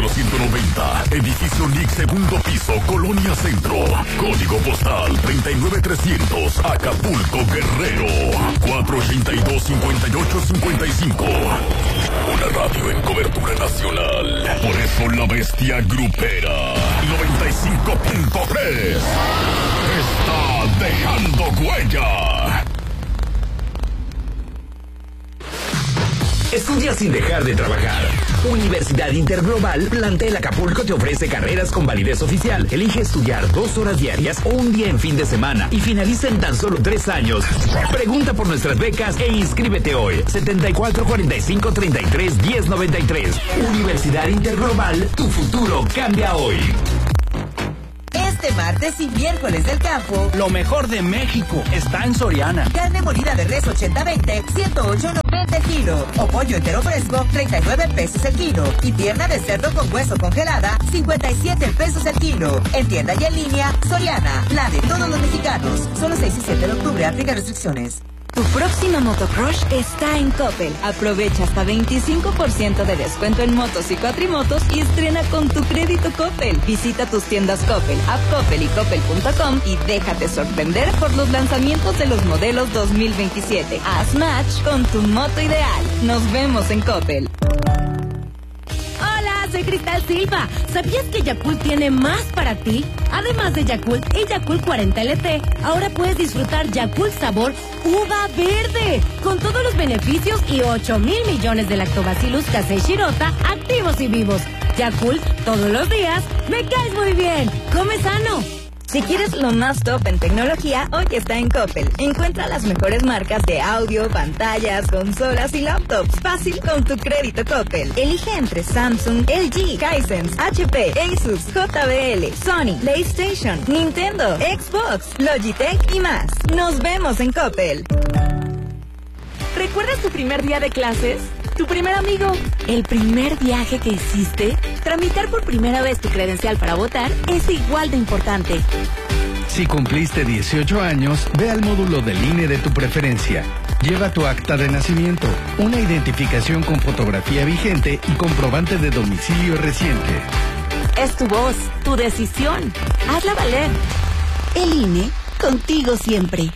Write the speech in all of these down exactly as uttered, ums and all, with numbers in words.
número ciento noventa, edificio N I C, segundo piso, Colonia Centro. Código postal treinta y nueve trescientos, Acapulco, Guerrero. cuatro ochenta y dos, cincuenta y ocho cincuenta y cinco. Una radio en cobertura nacional. Por eso la bestia grupera noventa y cinco punto tres está dejando huella. Estudia sin dejar de trabajar. Universidad Interglobal Plantel Acapulco te ofrece carreras con validez oficial. Elige estudiar dos horas diarias o un día en fin de semana y finaliza en tan solo tres años. Pregunta por nuestras becas e inscríbete hoy. setenta y cuatro cuarenta y cinco treinta y tres diez noventa y tres. Universidad Interglobal, tu futuro cambia hoy. Este martes y miércoles del campo, lo mejor de México está en Soriana. Carne molida de res ochenta veinte, ciento ocho noventa el kilo. O pollo entero fresco, treinta y nueve pesos el kilo. Y pierna de cerdo con hueso congelada, cincuenta y siete pesos el kilo. En tienda y en línea, Soriana, la de todos los mexicanos. Solo seis y siete de octubre, aplica restricciones. Tu próxima motocrush está en Coppel. Aprovecha hasta veinticinco por ciento de descuento en motos y cuatrimotos y estrena con tu crédito Coppel. Visita tus tiendas Coppel, App Coppel y Coppel punto com y déjate sorprender por los lanzamientos de los modelos dos mil veintisiete. Haz match con tu moto ideal. Nos vemos en Coppel. Soy Cristal Silva. ¿Sabías que Yakult tiene más para ti? Además de Yakult y Yakult cuarenta L T, ahora puedes disfrutar Yakult sabor uva verde, con todos los beneficios y ocho mil millones de lactobacillus casei shirota activos y vivos. Yakult, todos los días, me caes muy bien. Come sano. Si quieres lo más top en tecnología, hoy está en Coppel. Encuentra las mejores marcas de audio, pantallas, consolas y laptops. Fácil con tu crédito Coppel. Elige entre Samsung, L G, Hisense, H P, Asus, J B L, Sony, PlayStation, Nintendo, Xbox, Logitech y más. Nos vemos en Coppel. ¿Recuerdas tu primer día de clases? ¿Tu primer amigo? ¿El primer viaje que hiciste? Tramitar por primera vez tu credencial para votar es igual de importante. Si cumpliste dieciocho años, ve al módulo del I N E de tu preferencia. Lleva tu acta de nacimiento, una identificación con fotografía vigente y comprobante de domicilio reciente. Es tu voz, tu decisión. Hazla valer. El I N E, contigo siempre.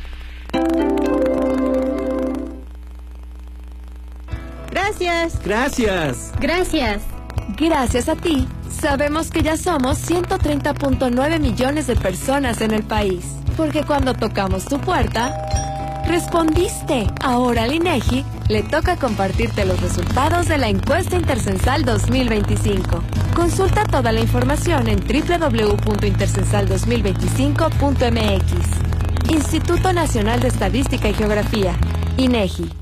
Gracias. Gracias. Gracias. Gracias a ti, sabemos que ya somos ciento treinta punto nueve millones de personas en el país. Porque cuando tocamos tu puerta, respondiste. Ahora al INEGI le toca compartirte los resultados de la encuesta intercensal dos mil veinticinco. Consulta toda la información en doble u doble u doble u punto intercensal dos mil veinticinco punto m x. Instituto Nacional de Estadística y Geografía, INEGI.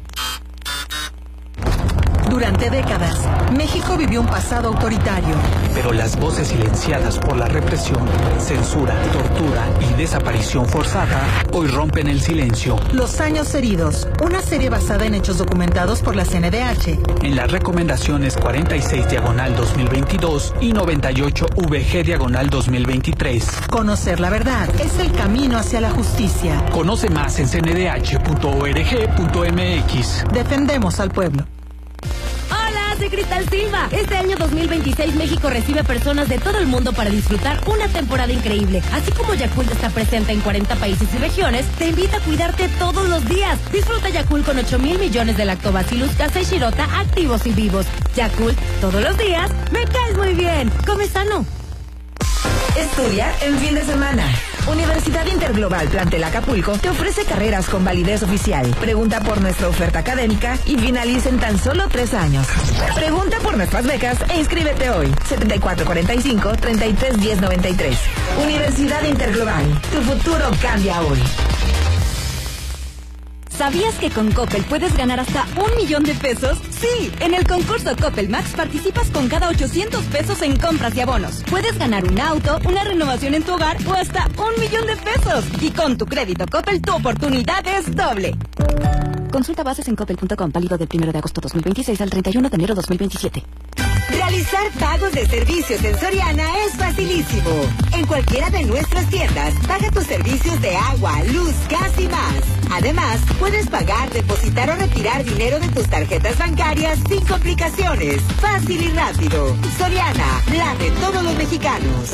Durante décadas, México vivió un pasado autoritario. Pero las voces silenciadas por la represión, censura, tortura y desaparición forzada hoy rompen el silencio. Los años heridos, una serie basada en hechos documentados por la C N D H. En las recomendaciones cuarenta y seis diagonal dos mil veintidós y noventa y ocho V G diagonal dos mil veintitrés. Conocer la verdad es el camino hacia la justicia. Conoce más en c n d h punto org punto m x. Defendemos al pueblo. Soy Cristal Silva. Este año dos mil veintiséis México recibe a personas de todo el mundo para disfrutar una temporada increíble. Así como Yakult está presente en cuarenta países y regiones, te invita a cuidarte todos los días. Disfruta Yakult con ocho mil millones de lactobacillus casei shirota activos y vivos. Yakult, todos los días, me caes muy bien. Come sano. Estudia en fin de semana. Universidad Interglobal Plantel Acapulco te ofrece carreras con validez oficial. Pregunta por nuestra oferta académica y finaliza en tan solo tres años. Pregunta por nuestras becas e inscríbete hoy. setenta y cuatro cuarenta y cinco treinta y tres diez noventa y tres. Universidad Interglobal. Tu futuro cambia hoy. ¿Sabías que con Coppel puedes ganar hasta un millón de pesos? Sí, en el concurso Coppel Max participas con cada ochocientos pesos en compras y abonos. Puedes ganar un auto, una renovación en tu hogar o hasta un millón de pesos. Y con tu crédito Coppel tu oportunidad es doble. Consulta bases en coppel punto com, válido del primero de agosto dos mil veintiséis al treinta y uno de enero dos mil veintisiete. Realizar pagos de servicios en Soriana es facilísimo. En cualquiera de nuestras tiendas, paga tus servicios de agua, luz, gas y más. Además, puedes pagar, depositar o retirar dinero de tus tarjetas bancarias sin complicaciones. Fácil y rápido. Soriana, la de todos los mexicanos.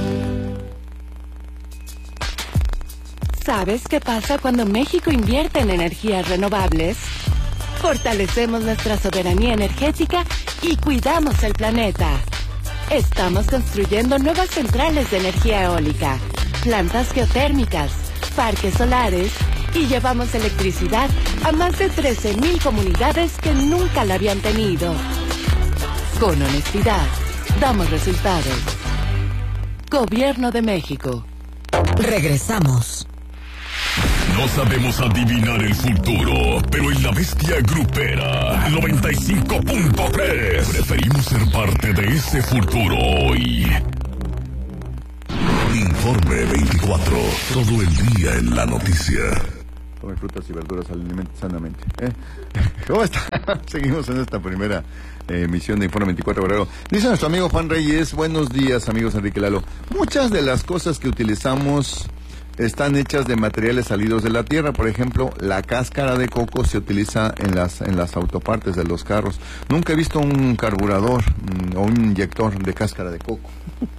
¿Sabes qué pasa cuando México invierte en energías renovables? Fortalecemos nuestra soberanía energética y cuidamos el planeta. Estamos construyendo nuevas centrales de energía eólica, plantas geotérmicas, parques solares y llevamos electricidad a más de trece mil comunidades que nunca la habían tenido. Con honestidad, damos resultados. Gobierno de México. Regresamos. No sabemos adivinar el futuro, pero en la bestia grupera noventa y cinco punto tres preferimos ser parte de ese futuro hoy. Informe veinticuatro, todo el día en la noticia. Come frutas y verduras, alimente sanamente. ¿Eh? ¿Cómo está? Seguimos en esta primera eh, emisión de Informe veinticuatro Guerrero. Dice nuestro amigo Juan Reyes, buenos días amigos Enrique Lalo. Muchas de las cosas que utilizamos están hechas de materiales salidos de la tierra. Por ejemplo, la cáscara de coco se utiliza en las en las autopartes de los carros. Nunca he visto un carburador mm, o un inyector de cáscara de coco.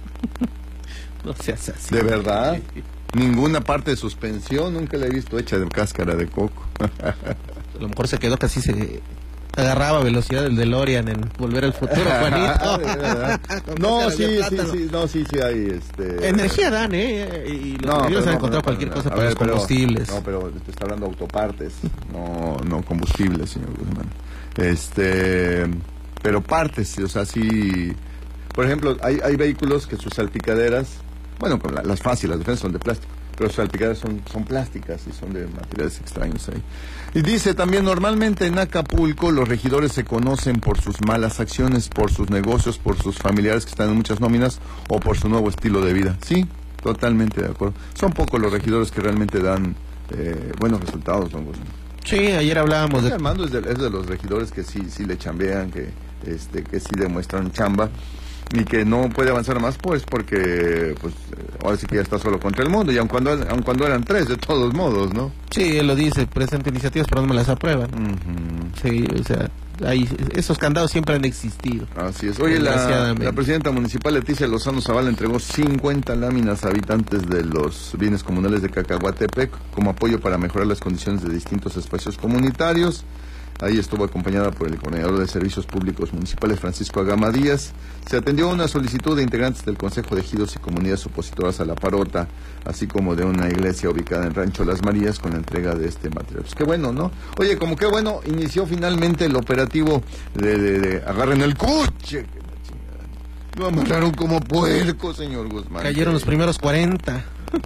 No seas así. ¿De verdad? Ninguna parte de suspensión nunca la he visto hecha de cáscara de coco. A lo mejor se quedó casi se agarraba velocidad del DeLorean en Volver al Futuro, Juanito. No, sí, sí, sí, no, sí, sí hay este... Energía dan, ¿eh? Y los no, ingenieros han no, encontrado no, cualquier no, cosa a para ver, los combustibles. Pero, no, pero te está hablando de autopartes, no, no combustibles, señor Guzmán. Este, pero partes, o sea, sí... Por ejemplo, hay, hay vehículos que sus salpicaderas, bueno, con la, las fáciles, las defensas son de plástico, pero sus salpicaderas son, son plásticas y son de materiales extraños ahí. Y dice también, normalmente en Acapulco los regidores se conocen por sus malas acciones, por sus negocios, por sus familiares que están en muchas nóminas o por su nuevo estilo de vida. Sí, totalmente de acuerdo. Son pocos los regidores que realmente dan eh, buenos resultados, don Guzmán. Sí, ayer hablábamos de... Armando es de, es de los regidores que sí, sí le chambean, que, este, que sí demuestran chamba. Y que no puede avanzar más, pues, porque pues ahora sí que ya está solo contra el mundo, y aun cuando, aun cuando eran tres, de todos modos, ¿no? Sí, él lo dice, presenta iniciativas, pero no me las aprueban. Uh-huh. Sí, o sea, ahí, esos candados siempre han existido. Así es. Oye, la, la presidenta municipal Leticia Lozano Zavala entregó cincuenta láminas a habitantes de los bienes comunales de Cacahuatepec como apoyo para mejorar las condiciones de distintos espacios comunitarios. Ahí estuvo acompañada por el coordinador de Servicios Públicos Municipales, Francisco Agama Díaz. Se atendió a una solicitud de integrantes del Consejo de Ejidos y Comunidades Opositoras a la Parota, así como de una iglesia ubicada en Rancho Las Marías, con la entrega de este material. Pues qué bueno, ¿no? Oye, como qué bueno, inició finalmente el operativo de, de, de agarren el coche. Lo amarraron como puerco, señor Guzmán. Cayeron los primeros cuarenta.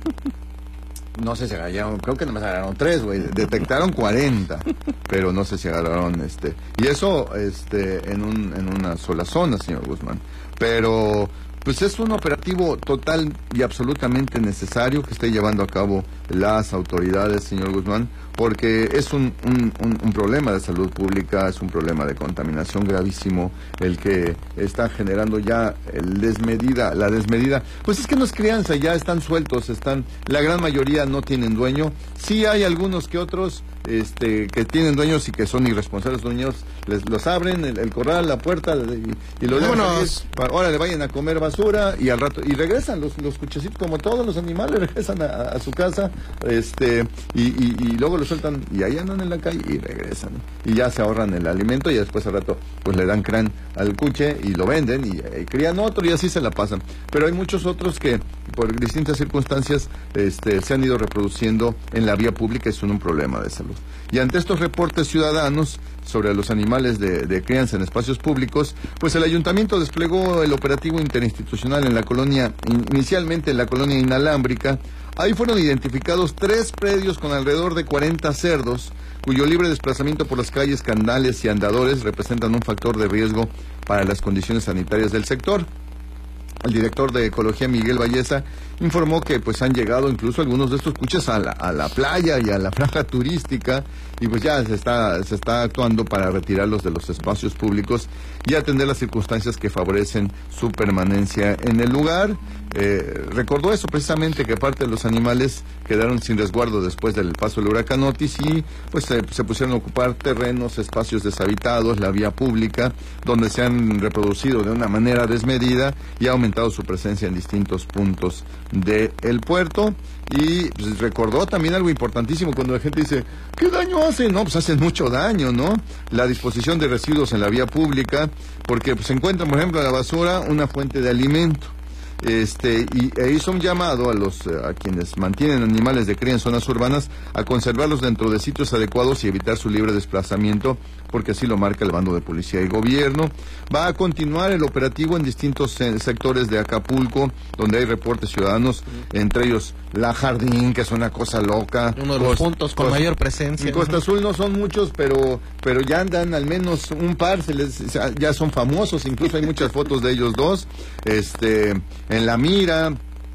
No sé si agarraron, creo que nomás agarraron tres, güey. Detectaron cuarenta, pero no sé si agarraron este. Y eso este en un en una sola zona, señor Guzmán. Pero pues es un operativo total y absolutamente necesario que esté llevando a cabo las autoridades, señor Guzmán, porque es un, un, un, un problema de salud pública, es un problema de contaminación gravísimo el que está generando ya el desmedida, la desmedida. Pues es que no es crianza, ya están sueltos, están, la gran mayoría no tienen dueño. Sí hay algunos que otros este que tienen dueños y que son irresponsables dueños, les los abren el, el corral, la puerta y, y lo dejan. Ahora le vayan a comer basura y al rato y regresan los los cuchecitos, como todos los animales, regresan a, a su casa, este y, y, y luego lo sueltan y ahí andan en la calle y regresan y ya se ahorran el alimento y después al rato pues le dan crán al cuche y lo venden y, y crían otro y así se la pasan. Pero hay muchos otros que por distintas circunstancias este se han ido reproduciendo en la vía pública y son un problema de salud. Y ante estos reportes ciudadanos sobre los animales de, de crianza en espacios públicos, pues el ayuntamiento desplegó el operativo interinstitucional en la colonia, inicialmente en la colonia inalámbrica. Ahí fueron identificados tres predios con alrededor de cuarenta cerdos, cuyo libre desplazamiento por las calles, canales y andadores representan un factor de riesgo para las condiciones sanitarias del sector. El director de Ecología, Miguel Valleza, informó que pues han llegado incluso algunos de estos cuches a la, a la playa y a la franja turística, y pues ya se está, se está actuando para retirarlos de los espacios públicos y atender las circunstancias que favorecen su permanencia en el lugar. Eh, recordó eso precisamente, que parte de los animales quedaron sin resguardo después del paso del huracán Otis y pues se, se pusieron a ocupar terrenos, espacios deshabitados, la vía pública, donde se han reproducido de una manera desmedida y ha aumentado su presencia en distintos puntos del puerto. Y pues, recordó también algo importantísimo cuando la gente dice, ¿qué daño hacen? No, pues hacen mucho daño, ¿no? La disposición de residuos en la vía pública, porque pues, se encuentra, por ejemplo, en la basura una fuente de alimento. Este, y e hizo un llamado a los a quienes mantienen animales de cría en zonas urbanas a conservarlos dentro de sitios adecuados y evitar su libre desplazamiento, porque así lo marca el bando de policía y gobierno. Va a continuar el operativo en distintos eh, sectores de Acapulco, donde hay reportes ciudadanos, entre ellos La Jardín, que es una cosa loca. Uno de los Costa, puntos con Costa, mayor presencia. En Costa Azul no son muchos, pero pero ya andan al menos un par, se les, ya son famosos, incluso hay muchas fotos de ellos dos. Este, en La Mira,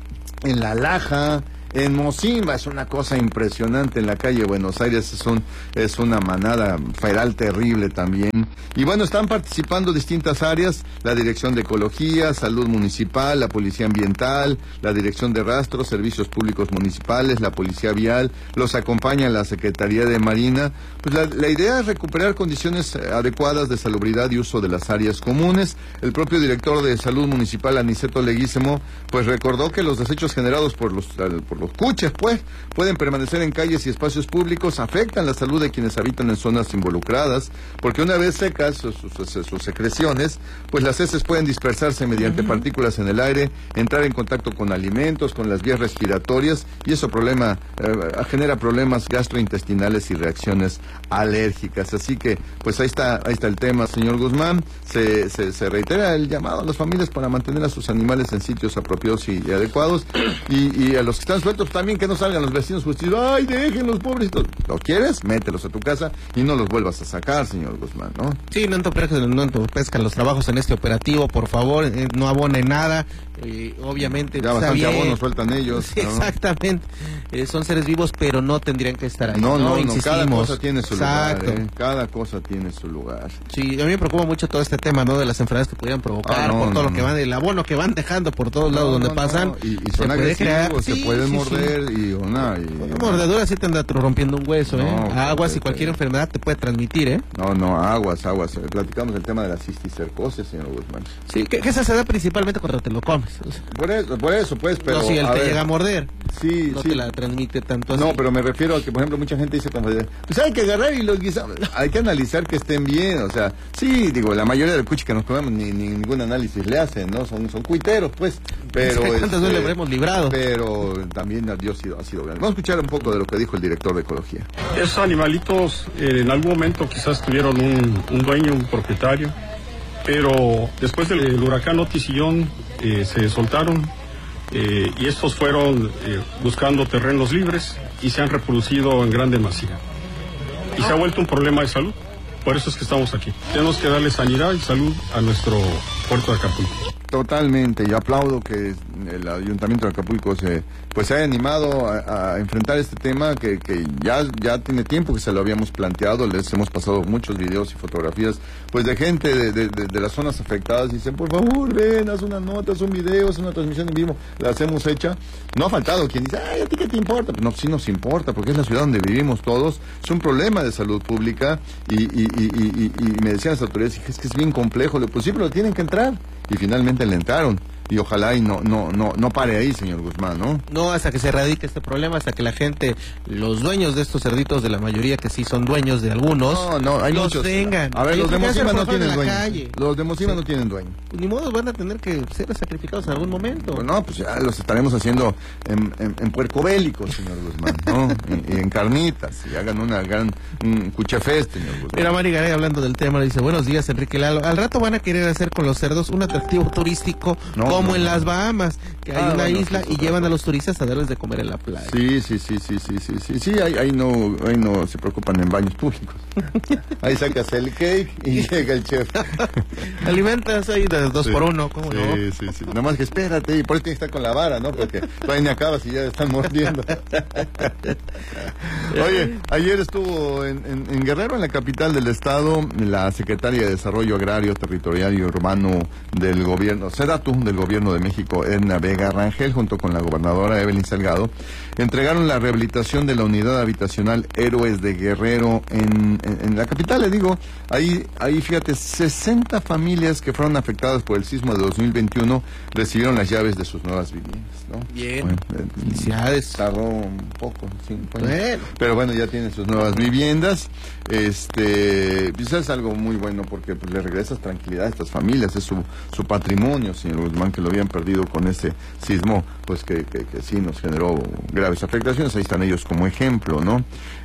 en La Laja, en Mocimba, es una cosa impresionante. En la calle Buenos Aires es, un, es una manada feral terrible también. Y bueno, están participando distintas áreas, la Dirección de Ecología, Salud Municipal, la Policía Ambiental, la Dirección de Rastros, Servicios Públicos Municipales, la Policía Vial, los acompaña la Secretaría de Marina. Pues la, la idea es recuperar condiciones adecuadas de salubridad y uso de las áreas comunes. El propio director de Salud Municipal, Aniceto Leguísimo, pues recordó que los desechos generados por los, por los cuches, pues, pueden permanecer en calles y espacios públicos, afectan la salud de quienes habitan en zonas involucradas, porque una vez secas sus, sus, sus secreciones, pues las heces pueden dispersarse mediante uh-huh. partículas en el aire, entrar en contacto con alimentos, con las vías respiratorias, y eso problema eh, genera problemas gastrointestinales y reacciones alérgicas. Así que, pues ahí está, ahí está el tema, señor Guzmán. Se, se, se reitera el llamado a las familias para mantener a sus animales en sitios apropiados y, y adecuados, y, y a los que están sueltos también que no salgan los vecinos justitos, ay, déjenlos pobrecitos. ¿Los quieres? Mételos a tu casa y no los vuelvas a sacar, señor Guzmán, ¿no? Sí, no entorpezcan, no entorpezcan los trabajos en este operativo, por favor, eh, no abonen nada, eh, obviamente. Ya bastante abono sueltan ellos. Sí, ¿no? Exactamente, eh, son seres vivos, pero no tendrían que estar ahí. No, no, no, no, cada cosa tiene su Exacto. lugar, ¿eh? Cada cosa tiene su lugar. Sí, a mí me preocupa mucho todo este tema, ¿no? De las enfermedades que pudieran provocar, ah, no, por todo no, lo que van, el abono que van dejando por todos lados no, donde no, pasan. No. Y, y son agresivos, crear, se sí, pueden sí, morder sí. y una... Y, una mordedura sí te anda rompiendo un hueso, ¿eh? No, aguas y cualquier enfermedad te puede transmitir, ¿eh? No, no, aguas, aguas. Platicamos el tema de la cisticercosis, señor Guzmán. Sí, que, que esa se da principalmente cuando te lo comes. O sea. Por eso, por eso, pues, pero... No, si él te ver, llega a morder, sí, no sí. te la transmite tanto así. No, pero me refiero a que, por ejemplo, mucha gente dice, como, pues hay que agarrar y los guisamos. Hay que analizar que estén bien, o sea, sí, digo, la mayoría del cuchi que nos comemos ni, ni ningún análisis le hacen, ¿no? Son, son cuiteros, pues, pero... ¿Cuántas veces le habremos librado? Pero también Dios ha sido, ha sido grande. Vamos a escuchar un poco de lo que dijo el director de Ecología. Esos animalitos eh, en algún momento quizás tuvieron un, un dueño, un propietario, pero después del huracán Otis y John eh, se soltaron eh, y estos fueron eh, buscando terrenos libres y se han reproducido en gran demasía. Y se ha vuelto un problema de salud. Por eso es que estamos aquí. Tenemos que darle sanidad y salud a nuestro puerto de Acapulco. Totalmente, yo aplaudo que el Ayuntamiento de Acapulco se pues se haya animado a, a enfrentar este tema que, que ya, ya tiene tiempo que se lo habíamos planteado. Les hemos pasado muchos videos y fotografías pues de gente de, de, de, de las zonas afectadas. Dicen, por favor, ven, haz una nota, haz un video, haz una transmisión en vivo. La hacemos hecha. No ha faltado quien dice, ay, ¿a ti qué te importa? No, sí nos importa, porque es la ciudad donde vivimos todos. Es un problema de salud pública y, y, y, y, y, y me decían las autoridades, es que es bien complejo. Pues sí, pero tienen que entrar. Y finalmente le entraron. Y ojalá y no no no no pare ahí, señor Guzmán, ¿no? No, hasta que se erradique este problema, hasta que la gente, los dueños de estos cerditos, de la mayoría que sí son dueños de algunos, no, no, hay los muchos. tengan. A ver, los de Mocimba no tienen dueño. Calle. Los de Mocimba sí. no tienen dueño. Pues ni modo, van a tener que ser sacrificados en algún momento. Pues no, pues ya los estaremos haciendo en, en, en puerco bélico, señor Guzmán, ¿no? y, y en carnitas, y hagan una gran un cuchafest, señor Guzmán. Mira, Mari Garay, hablando del tema, dice, buenos días, Enrique Lalo. Al rato van a querer hacer con los cerdos un atractivo turístico, no, como no, en no. las Bahamas, que hay Ah, una bueno, isla sí, y llevan a los turistas a darles de comer en la playa. Sí, sí, sí, sí, sí, sí, sí, sí, ahí, ahí no, ahí no se preocupan en baños públicos. Ahí sacas el cake y llega el chef. Alimentas ahí de dos Sí. por uno, ¿cómo Sí, no? sí, sí. Nada más que espérate, y por eso tienes que estar con la vara, ¿no? Porque todavía ni acabas y ya están mordiendo. Oye, ayer estuvo en, en, en Guerrero, en la capital del estado, la secretaria de Desarrollo Agrario, Territorial y Urbano del gobierno, SEDATU, del gobierno de México, Edna Vega Rangel, junto con la gobernadora Evelyn Salgado, entregaron la rehabilitación de la unidad habitacional Héroes de Guerrero en, en, en la capital, le digo, ahí, ahí fíjate, sesenta familias que fueron afectadas por el sismo de dos mil veintiuno recibieron las llaves de sus nuevas viviendas, ¿no? Bien. Bueno, eh, Felicidades. Tardó un poco, cinco años. Bueno. Pero bueno, ya tienen sus nuevas viviendas. Este, pues es algo muy bueno porque pues, le regresas tranquilidad a estas familias, es su, su patrimonio, señor Guzmán, que lo habían perdido con ese sismo, pues que, que, que sí nos generó graves afectaciones. Ahí están ellos como ejemplo, ¿no?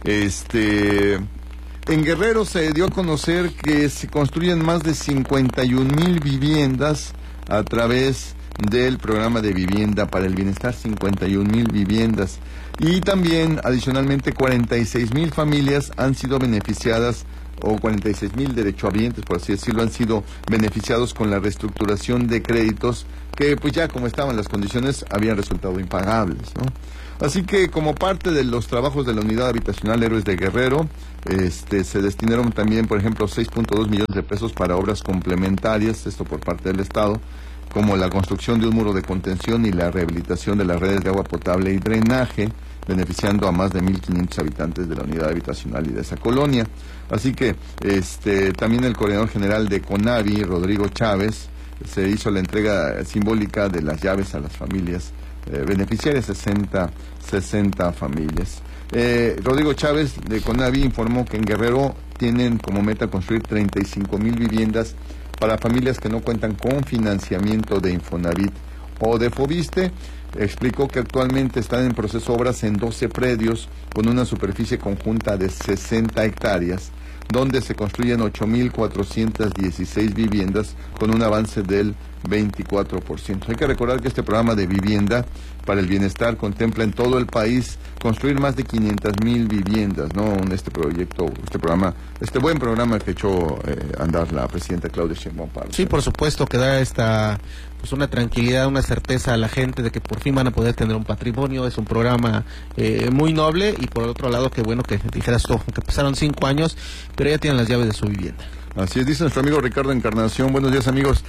Este... En Guerrero se dio a conocer que se construyen más de cincuenta y un mil viviendas a través del programa de vivienda para el bienestar, cincuenta y un mil viviendas. Y también, adicionalmente, cuarenta y seis mil familias han sido beneficiadas, o cuarenta y seis mil derechohabientes, por así decirlo, han sido beneficiados con la reestructuración de créditos que, pues ya como estaban las condiciones, habían resultado impagables, ¿no? Así que como parte de los trabajos de la unidad habitacional Héroes de Guerrero, este, se destinaron también, por ejemplo, seis punto dos millones de pesos para obras complementarias, esto por parte del Estado, como la construcción de un muro de contención y la rehabilitación de las redes de agua potable y drenaje, beneficiando a más de mil quinientos habitantes de la unidad habitacional y de esa colonia. Así que este, también el coordinador general de CONAVI, Rodrigo Chávez, se hizo la entrega simbólica de las llaves a las familias eh, beneficiarias, sesenta, sesenta familias. Eh, Rodrigo Chávez de CONAVI informó que en Guerrero tienen como meta construir treinta y cinco mil viviendas para familias que no cuentan con financiamiento de Infonavit o de Fobiste. Explicó que actualmente están en proceso obras en doce predios con una superficie conjunta de sesenta hectáreas, donde se construyen ocho mil cuatrocientas dieciséis viviendas con un avance del veinticuatro por ciento. Hay que recordar que este programa de vivienda para el bienestar contempla en todo el país construir más de quinientas mil viviendas, ¿no? Este proyecto, este programa, este buen programa que echó eh, andar la presidenta Claudia Sheinbaum. Sí, por supuesto, que da esta, pues una tranquilidad, una certeza a la gente de que por fin van a poder tener un patrimonio. Es un programa eh, muy noble, y por otro lado, que bueno que dijeras tú, que pasaron cinco años, pero ya tienen las llaves de su vivienda. Así es, dice nuestro amigo Ricardo Encarnación. Buenos días, amigos.